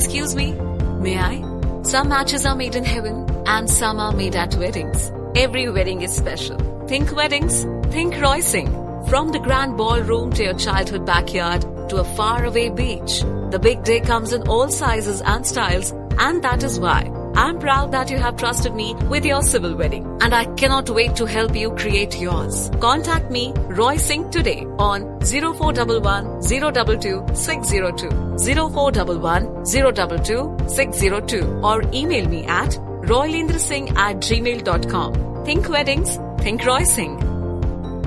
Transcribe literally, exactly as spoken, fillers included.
Excuse me, may I? Some matches are made in heaven and some are made at weddings. Every wedding is special. Think weddings, think Royal. From the grand ballroom to your childhood backyard to a faraway beach, the big day comes in all sizes and styles, and that is why I'm proud that you have trusted me with your civil wedding, and I cannot wait to help you create yours. Contact me, Roy Singh, today on zero four one one, zero two two, six zero two, zero four one one, zero two two, six zero two, or email me at roylendrasingh at gmail dot com. Think weddings, think Roy Singh.